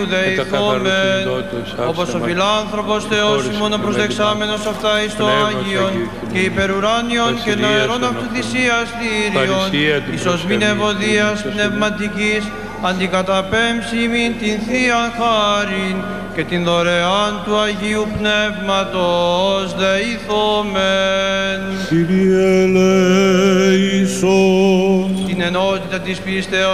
δεηθόμεν, όπως ο φιλάνθρωπος Θεός ημών προσδεξάμενος αυτά εις το Άγιον και υπερουράνιον και νοερών αυτού θυσίας θήριον, εις ως μην ευωδίας πνευματικής, αντικαταπέμψει μην την Θείαν χάριν και την δωρεάν του Αγίου Πνεύματος δεηθόμεν. Κύριε ελέησον. Την ενότητα της πίστεως